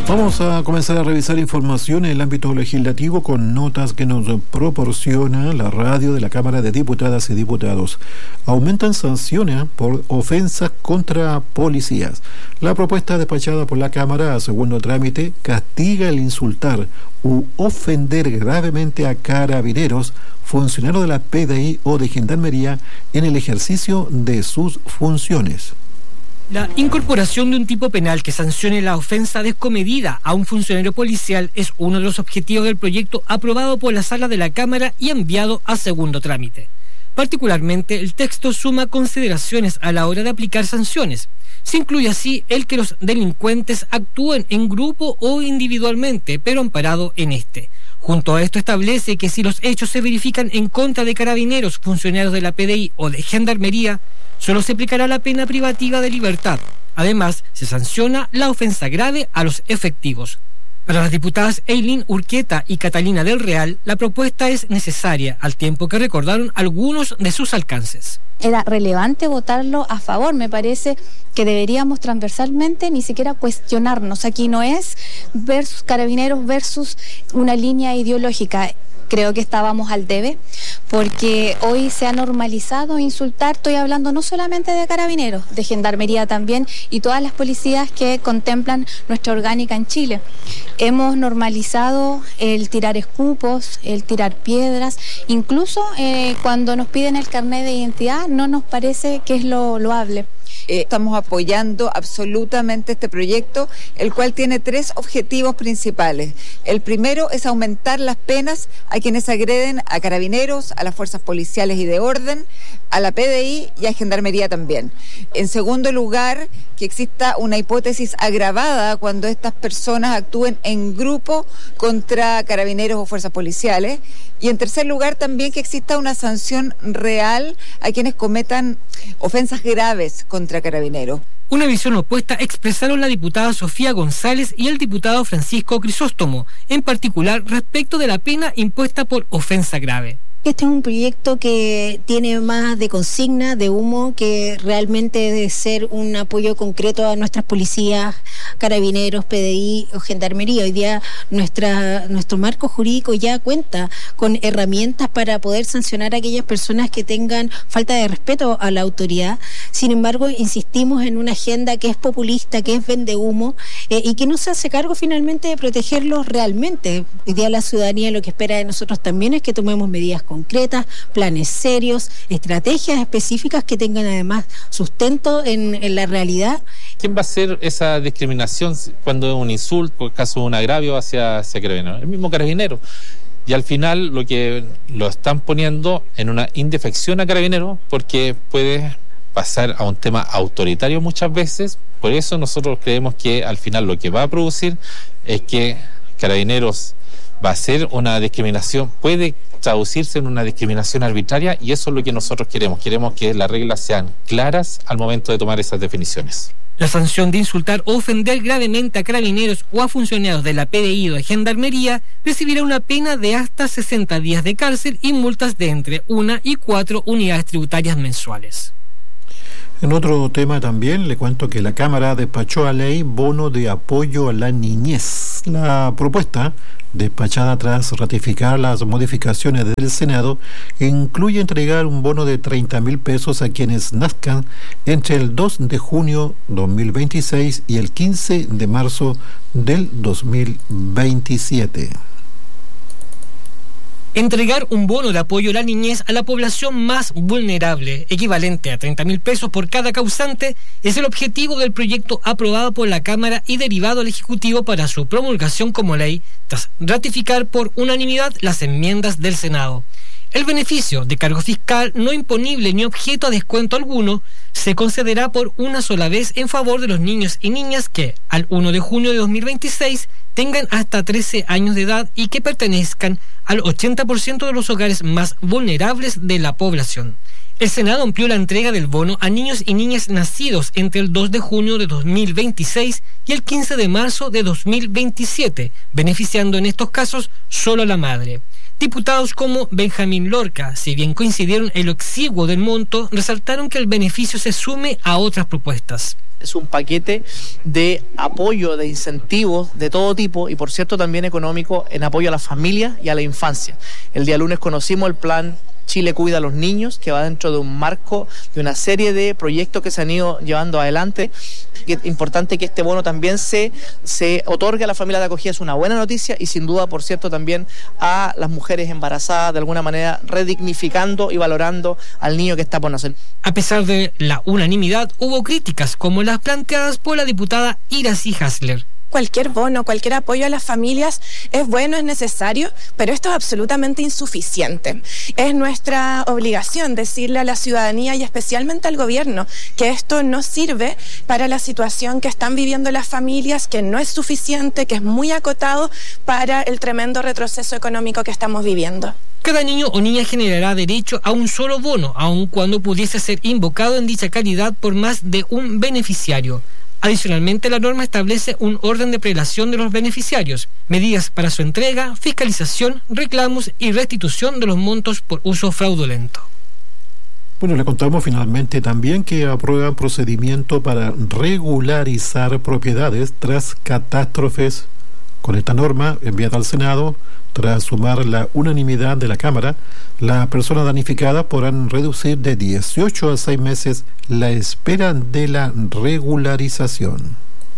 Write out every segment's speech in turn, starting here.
Vamos a comenzar a revisar información en el ámbito legislativo con notas que nos proporciona la radio de la Cámara de Diputadas y Diputados. Aumentan sanciones por ofensas contra policías. La propuesta despachada por la Cámara a segundo trámite castiga el insultar u ofender gravemente a carabineros, funcionarios de la PDI o de Gendarmería en el ejercicio de sus funciones. La incorporación de un tipo penal que sancione la ofensa descomedida a un funcionario policial es uno de los objetivos del proyecto aprobado por la Sala de la Cámara y enviado a segundo trámite. Particularmente, el texto suma consideraciones a la hora de aplicar sanciones. Se incluye así el que los delincuentes actúen en grupo o individualmente, pero amparado en este. Junto a esto establece que si los hechos se verifican en contra de carabineros, funcionarios de la PDI o de Gendarmería, solo se aplicará la pena privativa de libertad. Además, se sanciona la ofensa grave a los efectivos. Para las diputadas Eileen Urquieta y Catalina del Real, la propuesta es necesaria, al tiempo que recordaron algunos de sus alcances. Era relevante votarlo a favor, me parece que deberíamos transversalmente ni siquiera cuestionarnos. Aquí no es versus carabineros versus una línea ideológica. Creo que estábamos al debe, porque hoy se ha normalizado insultar. Estoy hablando no solamente de carabineros, de Gendarmería también y todas las policías que contemplan nuestra orgánica en Chile. Hemos normalizado el tirar escupos, el tirar piedras, incluso cuando nos piden el carnet de identidad no nos parece que es lo loable. Estamos apoyando absolutamente este proyecto, el cual tiene 3 objetivos principales. El primero es aumentar las penas a quienes agreden a carabineros, a las fuerzas policiales y de orden, a la PDI y a Gendarmería también. En segundo lugar, que exista una hipótesis agravada cuando estas personas actúen en grupo contra carabineros o fuerzas policiales. Y en tercer lugar, también que exista una sanción real a quienes cometan ofensas graves contra carabineros. Una visión opuesta expresaron la diputada Sofía González y el diputado Francisco Crisóstomo, en particular respecto de la pena impuesta por ofensa grave. Este es un proyecto que tiene más de consigna, de humo, que realmente debe ser un apoyo concreto a nuestras policías, carabineros, PDI o Gendarmería. Hoy día nuestro marco jurídico ya cuenta con herramientas para poder sancionar a aquellas personas que tengan falta de respeto a la autoridad. Sin embargo, insistimos en una agenda que es populista, que es vende humo y que no se hace cargo finalmente de protegerlos realmente. Hoy día la ciudadanía lo que espera de nosotros también es que tomemos medidas concretas, planes serios, estrategias específicas que tengan además sustento en la realidad. ¿Quién va a hacer esa discriminación cuando es un insulto, en caso de un agravio hacia carabinero? El mismo carabinero. Y al final lo están poniendo en una indefección a carabineros porque puede pasar a un tema autoritario muchas veces. Por eso nosotros creemos que al final lo que va a producir es que carabineros va a ser una discriminación, puede traducirse en una discriminación arbitraria, y eso es lo que nosotros queremos. Queremos que las reglas sean claras al momento de tomar esas definiciones. La sanción de insultar o ofender gravemente a carabineros o a funcionarios de la PDI o de Gendarmería recibirá una pena de hasta 60 días de cárcel y multas de entre 1 y 4 unidades tributarias mensuales. En otro tema también le cuento que la Cámara despachó a ley bono de apoyo a la niñez. La propuesta, despachada tras ratificar las modificaciones del Senado, incluye entregar un bono de 30.000 pesos a quienes nazcan entre el 2 de junio 2026 y el 15 de marzo del 2027. Entregar un bono de apoyo a la niñez a la población más vulnerable, equivalente a 30.000 pesos por cada causante, es el objetivo del proyecto aprobado por la Cámara y derivado al Ejecutivo para su promulgación como ley, tras ratificar por unanimidad las enmiendas del Senado. El beneficio de cargo fiscal no imponible ni objeto a descuento alguno se concederá por una sola vez en favor de los niños y niñas que, al 1 de junio de 2026, tengan hasta 13 años de edad y que pertenezcan al 80% de los hogares más vulnerables de la población. El Senado amplió la entrega del bono a niños y niñas nacidos entre el 2 de junio de 2026 y el 15 de marzo de 2027, beneficiando en estos casos solo a la madre. Diputados como Benjamín Lorca, si bien coincidieron en lo exiguo del monto, resaltaron que el beneficio se sume a otras propuestas. Es un paquete de apoyo, de incentivos de todo tipo y, por cierto, también económico en apoyo a la familia y a la infancia. El día lunes conocimos el plan Chile Cuida a los Niños, que va dentro de un marco de una serie de proyectos que se han ido llevando adelante. Es importante que este bono también se otorgue a la familia de acogida, es una buena noticia, y sin duda, por cierto, también a las mujeres embarazadas, de alguna manera redignificando y valorando al niño que está por nacer. A pesar de la unanimidad, hubo críticas como las planteadas por la diputada Iracy Hasler. Cualquier bono, cualquier apoyo a las familias es bueno, es necesario, pero esto es absolutamente insuficiente. Es nuestra obligación decirle a la ciudadanía y especialmente al gobierno que esto no sirve para la situación que están viviendo las familias, que no es suficiente, que es muy acotado para el tremendo retroceso económico que estamos viviendo. Cada niño o niña generará derecho a un solo bono, aun cuando pudiese ser invocado en dicha calidad por más de un beneficiario. Adicionalmente, la norma establece un orden de prelación de los beneficiarios, medidas para su entrega, fiscalización, reclamos y restitución de los montos por uso fraudulento. Bueno, le contamos finalmente también que aprueba procedimiento para regularizar propiedades tras catástrofes. Con esta norma enviada al Senado, tras sumar la unanimidad de la Cámara, las personas damnificadas podrán reducir de 18 a 6 meses la espera de la regularización.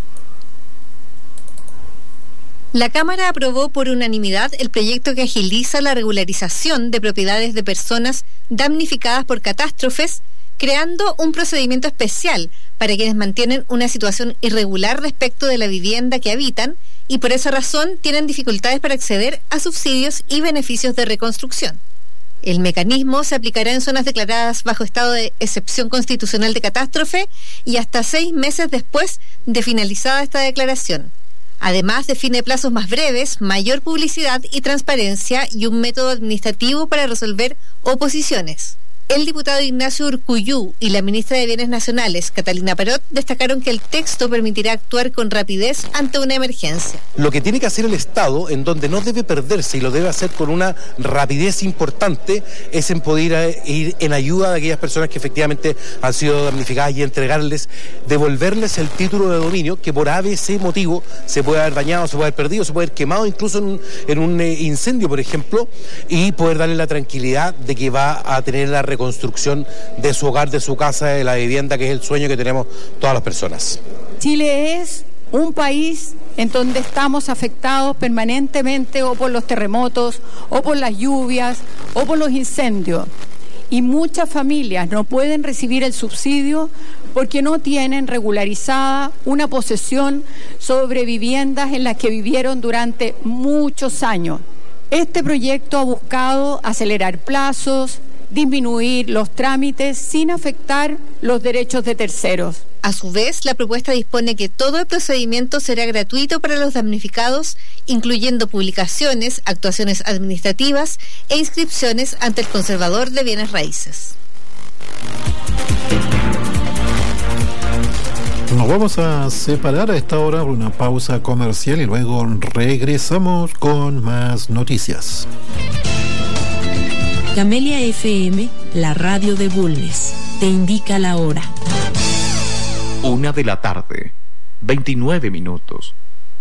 La Cámara aprobó por unanimidad el proyecto que agiliza la regularización de propiedades de personas damnificadas por catástrofes, creando un procedimiento especial para quienes mantienen una situación irregular respecto de la vivienda que habitan y por esa razón tienen dificultades para acceder a subsidios y beneficios de reconstrucción. El mecanismo se aplicará en zonas declaradas bajo estado de excepción constitucional de catástrofe y hasta 6 meses después de finalizada esta declaración. Además, define plazos más breves, mayor publicidad y transparencia y un método administrativo para resolver oposiciones. El diputado Ignacio Urcullú y la ministra de Bienes Nacionales, Catalina Parot, destacaron que el texto permitirá actuar con rapidez ante una emergencia. Lo que tiene que hacer el Estado, en donde no debe perderse y lo debe hacer con una rapidez importante, es en poder ir en ayuda de aquellas personas que efectivamente han sido damnificadas y entregarles, devolverles el título de dominio que por ABC motivo se puede haber dañado, se puede haber perdido, se puede haber quemado incluso en un incendio, por ejemplo, y poder darle la tranquilidad de que va a tener la reconstrucción de su hogar, de su casa, de la vivienda, que es el sueño que tenemos todas las personas. Chile es un país en donde estamos afectados permanentemente o por los terremotos, o por las lluvias, o por los incendios. Y muchas familias no pueden recibir el subsidio porque no tienen regularizada una posesión sobre viviendas en las que vivieron durante muchos años. Este proyecto ha buscado acelerar plazos, disminuir los trámites sin afectar los derechos de terceros. A su vez, la propuesta dispone que todo el procedimiento será gratuito para los damnificados, incluyendo publicaciones, actuaciones administrativas e inscripciones ante el conservador de bienes raíces. Nos vamos a separar a esta hora por una pausa comercial y luego regresamos con más noticias. Camelia FM, la radio de Bulnes, te indica la hora. 1:00 p.m, 29 minutos.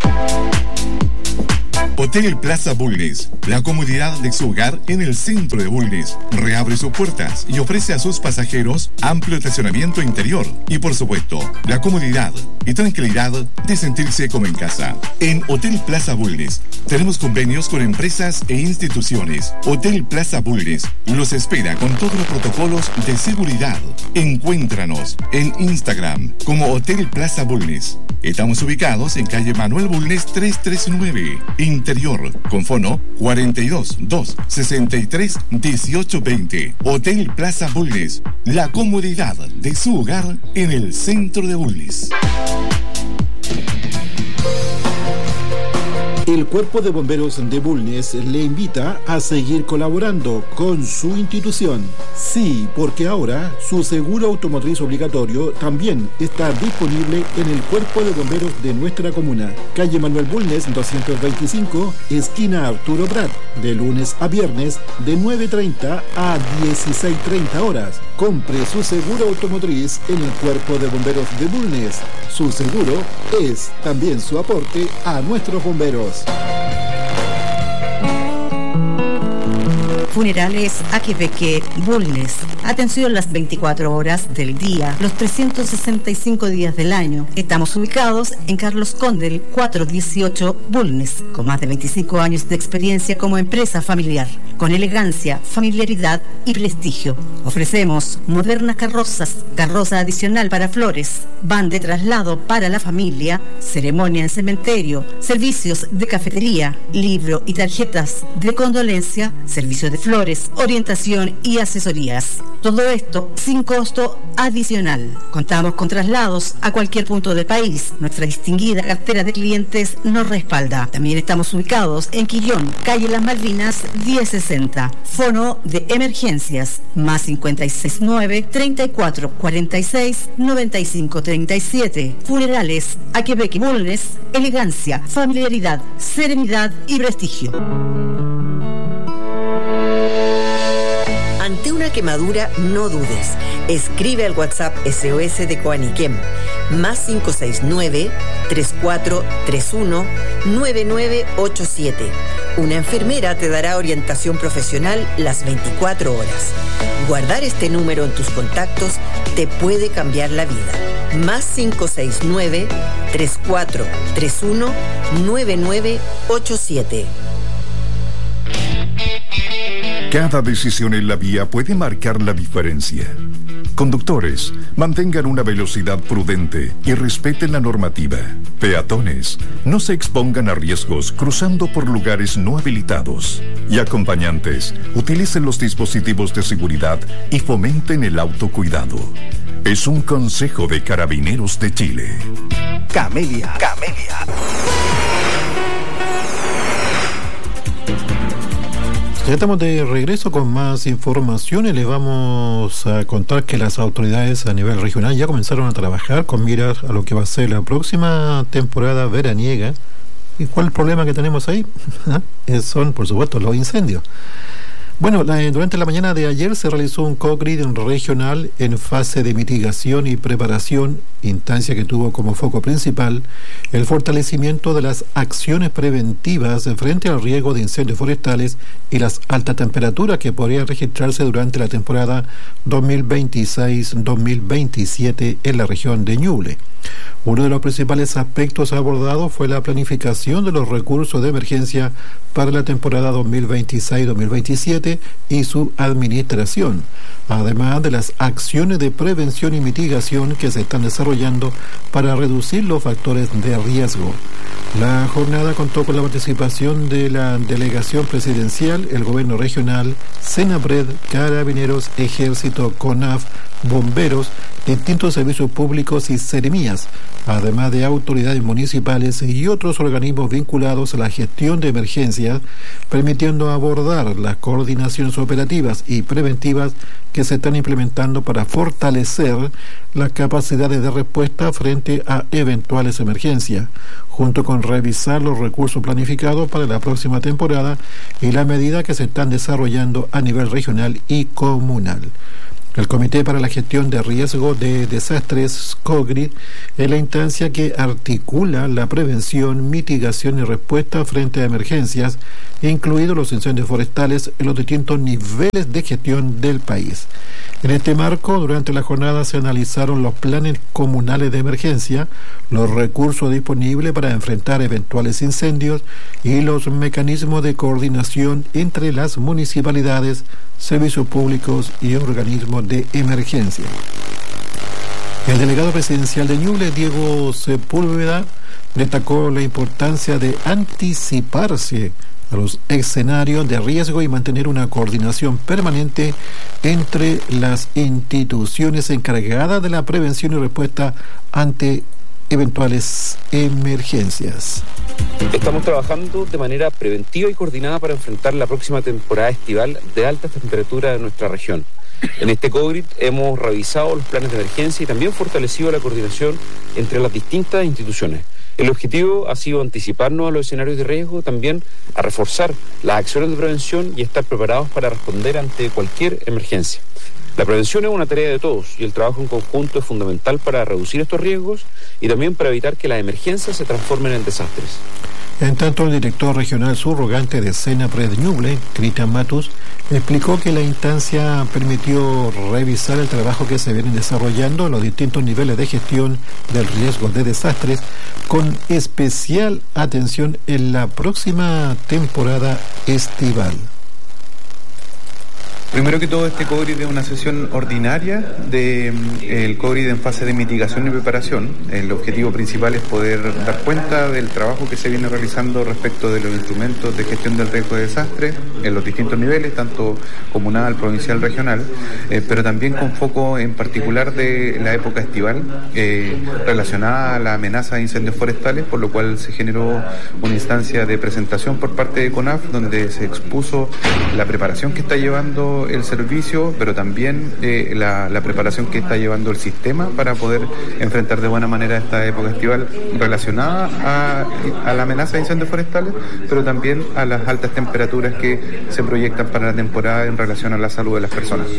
Hotel Plaza Bulnes, la comodidad de su hogar en el centro de Bulnes, reabre sus puertas y ofrece a sus pasajeros amplio estacionamiento interior y, por supuesto, la comodidad y tranquilidad de sentirse como en casa. En Hotel Plaza Bulnes tenemos convenios con empresas e instituciones. Hotel Plaza Bulnes los espera con todos los protocolos de seguridad. Encuéntranos en Instagram como Hotel Plaza Bulnes. Estamos ubicados en calle Manuel Bulnes 339, Interior, con fono 42 2 63 18 20. Hotel Plaza Bulnes, la comodidad de su hogar en el centro de Bulnes. El Cuerpo de Bomberos de Bulnes le invita a seguir colaborando con su institución. Sí, porque ahora su seguro automotriz obligatorio también está disponible en el Cuerpo de Bomberos de nuestra comuna. Calle Manuel Bulnes 225, esquina Arturo Prat, de lunes a viernes de 9:30 a 16:30 horas. Compre su seguro automotriz en el Cuerpo de Bomberos de Bulnes. Su seguro es también su aporte a nuestros bomberos. Funerales Aquebeque Bulnes. Atención las 24 horas del día, los 365 días del año. Estamos ubicados en Carlos Condel 418 Bulnes, con más de 25 años de experiencia como empresa familiar, con elegancia, familiaridad y prestigio. Ofrecemos modernas carrozas, carroza adicional para flores, van de traslado para la familia, ceremonia en cementerio, servicios de cafetería, libro y tarjetas de condolencia, servicio de flores, orientación y asesorías. Todo esto sin costo adicional. Contamos con traslados a cualquier punto del país. Nuestra distinguida cartera de clientes nos respalda. También estamos ubicados en Quillón, calle Las Malvinas 1060. Fono de emergencias más 569 34 46 95 37. Funerales Aquebeque Bulnes, elegancia, familiaridad, serenidad y prestigio. Ante una quemadura, no dudes. Escribe al WhatsApp SOS de Coaniquem, más 569-3431-9987. Una enfermera te dará orientación profesional las 24 horas. Guardar este número en tus contactos te puede cambiar la vida. Más 569-3431-9987. Cada decisión en la vía puede marcar la diferencia. Conductores, mantengan una velocidad prudente y respeten la normativa. Peatones, no se expongan a riesgos cruzando por lugares no habilitados. Y acompañantes, utilicen los dispositivos de seguridad y fomenten el autocuidado. Es un consejo de Carabineros de Chile. Camelia. Ya estamos de regreso con más informaciones. Les vamos a contar que las autoridades a nivel regional ya comenzaron a trabajar con miras a lo que va a ser la próxima temporada veraniega. ¿Y cuál es el problema que tenemos ahí? Son, por supuesto, los incendios. Bueno, durante la mañana de ayer se realizó un COCRID regional en fase de mitigación y preparación, instancia que tuvo como foco principal el fortalecimiento de las acciones preventivas frente al riesgo de incendios forestales y las altas temperaturas que podrían registrarse durante la temporada 2026-2027 en la región de Ñuble. Uno de los principales aspectos abordados fue la planificación de los recursos de emergencia para la temporada 2026-2027 y su administración, además de las acciones de prevención y mitigación que se están desarrollando para reducir los factores de riesgo. La jornada contó con la participación de la delegación presidencial, el gobierno regional, Senapred, Carabineros, Ejército, CONAF, bomberos, distintos servicios públicos y seremías, además de autoridades municipales y otros organismos vinculados a la gestión de emergencias, permitiendo abordar las coordinaciones operativas y preventivas que se están implementando para fortalecer las capacidades de respuesta frente a eventuales emergencias, junto con revisar los recursos planificados para la próxima temporada y las medidas que se están desarrollando a nivel regional y comunal. El Comité para la Gestión de Riesgo de Desastres, COGRID, es la instancia que articula la prevención, mitigación y respuesta frente a emergencias, incluidos los incendios forestales en los distintos niveles de gestión del país. En este marco, durante la jornada se analizaron los planes comunales de emergencia, los recursos disponibles para enfrentar eventuales incendios y los mecanismos de coordinación entre las municipalidades, servicios públicos y organismos de emergencia. El delegado presidencial de Ñuble, Diego Sepúlveda, destacó la importancia de anticiparse a los escenarios de riesgo y mantener una coordinación permanente entre las instituciones encargadas de la prevención y respuesta ante eventuales emergencias. Estamos trabajando de manera preventiva y coordinada para enfrentar la próxima temporada estival de altas temperaturas en nuestra región. En este COVID hemos revisado los planes de emergencia y también fortalecido la coordinación entre las distintas instituciones. El objetivo ha sido anticiparnos a los escenarios de riesgo, también a reforzar las acciones de prevención y estar preparados para responder ante cualquier emergencia. La prevención es una tarea de todos y el trabajo en conjunto es fundamental para reducir estos riesgos y también para evitar que las emergencias se transformen en desastres. En tanto, el director regional subrogante de Senapred Ñuble, Cristian Matus, explicó que la instancia permitió revisar el trabajo que se viene desarrollando en los distintos niveles de gestión del riesgo de desastres, con especial atención en la próxima temporada estival. Primero que todo, este COVID es una sesión ordinaria del COVID en fase de mitigación y preparación. El objetivo principal es poder dar cuenta del trabajo que se viene realizando respecto de los instrumentos de gestión del riesgo de desastre en los distintos niveles, tanto comunal, provincial, regional, pero también con foco en particular de la época estival relacionada a la amenaza de incendios forestales, por lo cual se generó una instancia de presentación por parte de CONAF donde se expuso la preparación que está llevando el servicio, pero también la preparación que está llevando el sistema para poder enfrentar de buena manera esta época estival relacionada a la amenaza de incendios forestales, pero también a las altas temperaturas que se proyectan para la temporada en relación a la salud de las personas.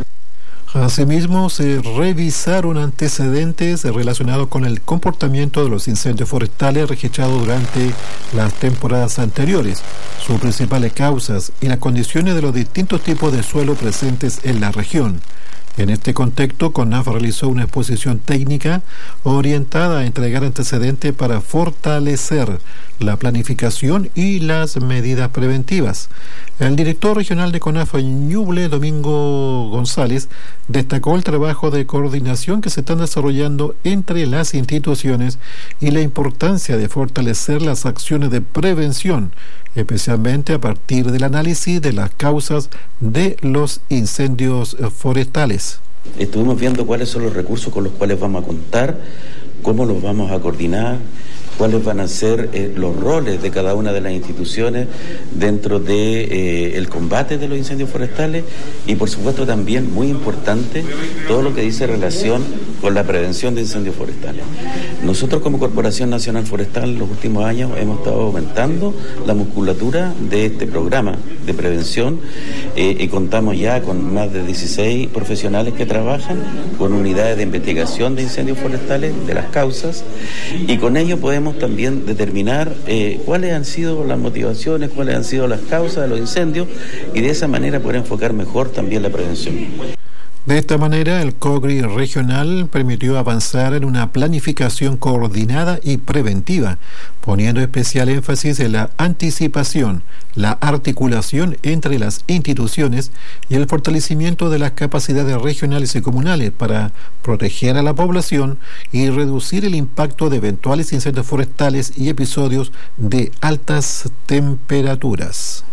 Asimismo, se revisaron antecedentes relacionados con el comportamiento de los incendios forestales registrados durante las temporadas anteriores, sus principales causas y las condiciones de los distintos tipos de suelo presentes en la región. En este contexto, CONAF realizó una exposición técnica orientada a entregar antecedentes para fortalecer la planificación y las medidas preventivas. El director regional de CONAF Ñuble, Domingo González, destacó el trabajo de coordinación que se están desarrollando entre las instituciones y la importancia de fortalecer las acciones de prevención, especialmente a partir del análisis de las causas de los incendios forestales. Estuvimos viendo cuáles son los recursos con los cuales vamos a contar, cómo los vamos a coordinar, cuáles van a ser los roles de cada una de las instituciones dentro de el combate de los incendios forestales y por supuesto también, muy importante, todo lo que dice relación con la prevención de incendios forestales. Nosotros como Corporación Nacional Forestal en los últimos años hemos estado aumentando la musculatura de este programa de prevención y contamos ya con más de 16 profesionales que trabajan con unidades de investigación de incendios forestales, de las causas, y con ello podemos también determinar cuáles han sido las motivaciones, cuáles han sido las causas de los incendios y de esa manera poder enfocar mejor también la prevención. De esta manera, el COGRI regional permitió avanzar en una planificación coordinada y preventiva, poniendo especial énfasis en la anticipación, la articulación entre las instituciones y el fortalecimiento de las capacidades regionales y comunales para proteger a la población y reducir el impacto de eventuales incendios forestales y episodios de altas temperaturas.